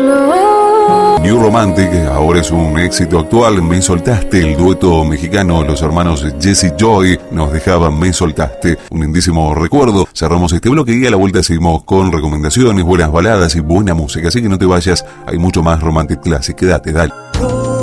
New Romantic ahora es un éxito actual. Me soltaste, el dueto mexicano, los hermanos Jesse Joy nos dejaban Me soltaste, un lindísimo recuerdo. Cerramos este bloque y a la vuelta seguimos con recomendaciones, buenas baladas y buena música, así que no te vayas, hay mucho más Romantic Classic, quédate, dale.